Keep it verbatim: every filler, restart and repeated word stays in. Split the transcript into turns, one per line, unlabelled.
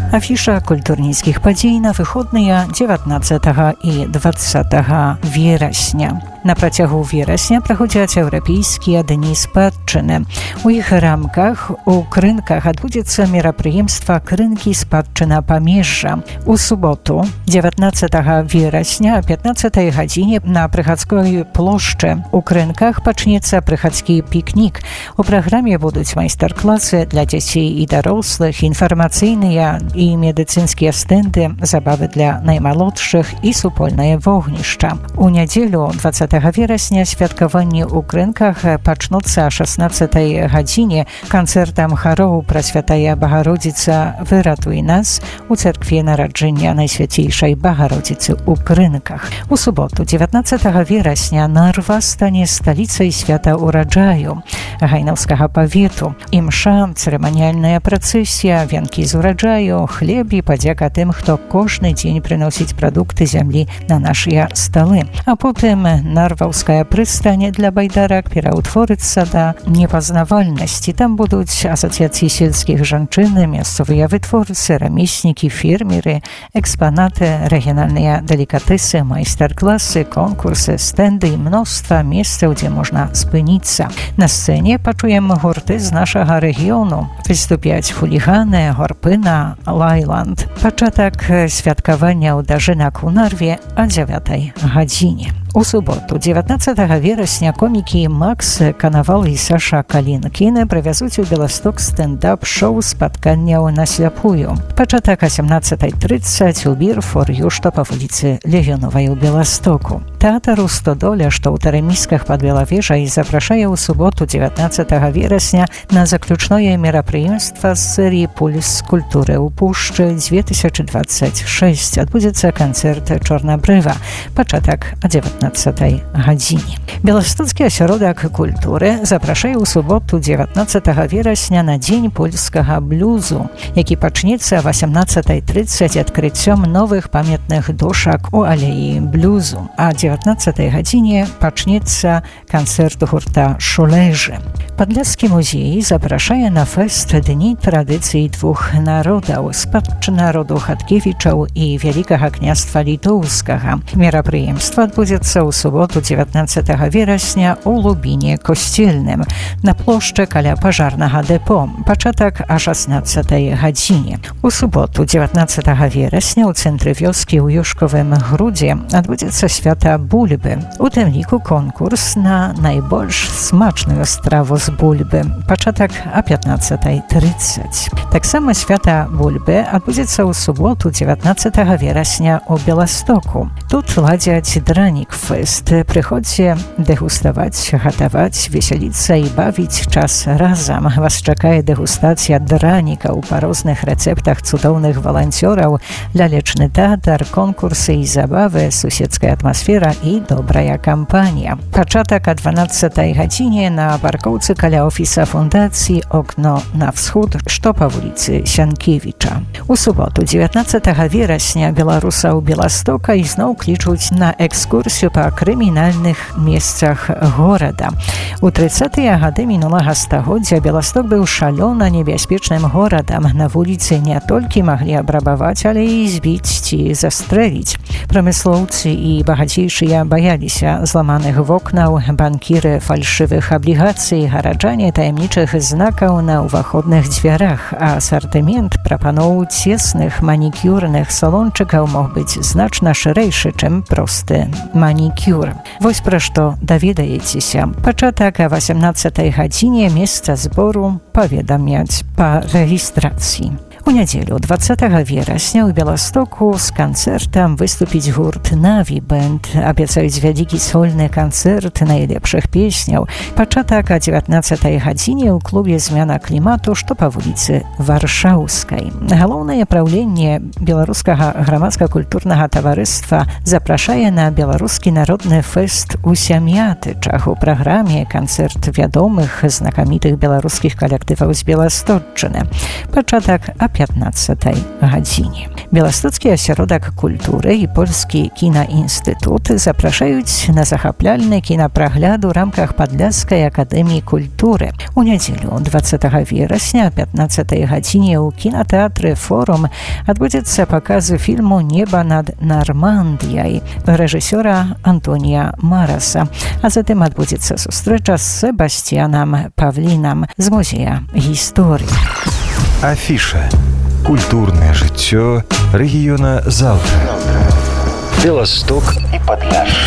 Афіша культурніцкіх падзей на выходныя дзевятнаццатага і дваццатага верасня. На працягу верасня праходзяць еўрапейскія дні спадчыны. У іх рамках у Крынках адбудзецца мерапрыемства «Крынкі спадчына памежжа». У суботу, дзевятнаццатага верасня, о пятнаццатай гадзіне на Прыхадской плошчы у Крынках пачнецца прыхадскі пікнік. У праграме будуць майстар-класы для дзяцей і дарослых, інфармацыйныя і медыцынскія стэнды, забавы для наймалодшых і супольнае вогнішча. У нядзелю, дваццатага верасня, святкаванні ў Крынках пачнуцца о шаснаццатай гадзіне канцэртам хароў «Прасвятая Багародзіца, выратуй нас» у цэркве нараджэння Найсвяцейшай Багародзіцы ў Крынках. У суботу, дзевятнаццатага верасня, Нарва стане сталіцай свята ураджаю Гайнаўскага павету. Імша, цырыманіяльная працэсія, вянкі з ураджаю, хлеб і падзяка тым, хто кожны дзень прыносіць прадукты зямлі на нашыя сталы. А потым Нарваўская прыстань для байдарак пераўтворыцца да непазнавальнасці. Там будуць асацыяцыі сельскіх жанчын, мясцовыя вытворцы, рамеснікі, фермеры, экспанаты, рэгіянальныя далікатэсы, майстар-класы, конкурсы, стэнды і мноства месцаў, дзе можна спыніцца. На сцэне пачуем гурты з нашага рэгіёну. Выступяць хуліганы, Горпына, Лайланд. Пачатак святкавання ў дажынак у Нарве о дзевятай гадзіне. У суботу, дзевятнаццатага верасня, комікі Макс Канавал і Саша Калінкіна правязуць у Беласток стендап-шоу спатканняў на сляпую. Пачатак о сямнаццатай трыццаць у бір фор ю, што па вуліцы Легёновай у Беластоку. Тэатр у Стодоля, што ў Тарамісках пад Белавежай, запрашае ў суботу, дзевятнаццатага верасня, на заключное мерапрыемства з серыі «Пульс культуры ў пушчы две тысячи двадцать шесть». Адбудзецца канцэрт «Чорнабрыва». Пачатак о дзевятнаццатай гадзіне. Беластоцкі асяродак культуры запрашае ў суботу, дзевятнаццатага верасня, на дзень польскага блюзу, які пачнецца о васямнаццатай трыццаць адкрыццём новых памятных дошак у алеі блюзу. А дзевятнаццатай гадзіне пачнецца канцэрт гурта «Шулэжы». Падляскі музей запрашае на фэст Дні традыцый двух народаў, спадчына роду Хаткевічаў і Вялікага княства Літоўскага. Мерапрыемства адбудзецца ў суботу, дзевятнаццатага верасня, у Лубіне Косцельным, на плошчы каля пажарнага дэпо. Пачатак о шаснаццатай гадзіне. У суботу, дзевятнаццатага верасня, у цэнтры вёскі ў Юшковым грудзе адбудзецца свята бульбы. У тым ліку конкурс на найбольш смачную страву з бульбы. Пачатак о пятнаццатай трыццаць. Таксама свята бульбы адбудзецца ў суботу, дзевятнаццатага верасня, у Беластоку. Тут ладзяць дранік-фэст. Прыходзьце дэгуставаць, гатаваць, весяліцца і бавіць час разам. Вас чакае дэгустацыя дранікаў па розных рэцэптах цудоўных валанцёраў, лялечны тэатр, конкурсы і забавы, суседская атмасфера і добрая кампанія. Пачатак о дванаццатай гадзіне на паркоўцы каля офіса фундацыі «Окно на ўсход», што па вуліцы Сянкевіча. У суботу, дзевятнаццатага верасня, беларусаў Беластока ізноў клічуць на экскурсію па крымінальных месцах горада. У трыццатыя гады мінулага стагоддзя Беласток быў шалёна небяспечным горадам. На вуліцы не толькі маглі абрабаваць, але і збіць ці застрэліць. Прамыслоўцы і багацейшыя баяліся зламаных вокнаў, банкіры фальшывых аблігацый, гараджане таямнічых знакаў на ўваходных дзвярах, а асартымент прапаноў цесных манікюрных салончыкаў мог быць значна шырэйшы, чым просты манікюр. Вось пра што даведаецеся. Пачатак о васямнаццатай гадзіне, месца збору паведамяць па рэгістрацыі. У нядзелю, дваццатага верасня, у Беластоку з канцэртам выступіць гурт «Наві Бэнд». Абяцаюць вялікі сольны канцэрт найлепшых песняў. Пачатак о дзевятнаццатай гадзіне ў клубе «Змяна клімату», што па вуліцы Варшаўскай. Галоўнае праўленне беларускага грамадска-культурнага таварыства запрашае на беларускі народны фэст у Сям'ятычах. У праграме канцэрт вядомых знакамітых беларускіх калектываў з Беласточчыны. Пачатак о пятнадцатай гадзіне. Беластоцкі асяродак культуры і польскі кінаінстытут запрашаюць на захапляльны кінапрагляд у рамках Падляшскай акадэміі культуры. У нядзелю дваццатага верасня о пятнадцатай гадзіне ў кінатэатры «Форум» адбудзецца паказы фільму «Неба над Нармандыяй» рэжысёра Антонія Мараса, а затым адбудзецца сустрэча з Себастьянам Павлінам з музея гісторыі.
Афіша. Культурнае жыццё рэгіёна заўтра. Беласток і Падляшша.